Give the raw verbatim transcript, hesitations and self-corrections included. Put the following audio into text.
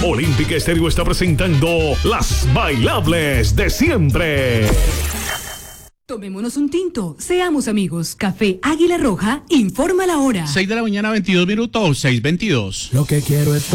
Olímpica Estéreo está presentando Las Bailables de Siempre. Tomémonos un tinto, seamos amigos. Café Águila Roja informa la hora. seis de la mañana, veintidós minutos, seis veintidós. Lo que quiero es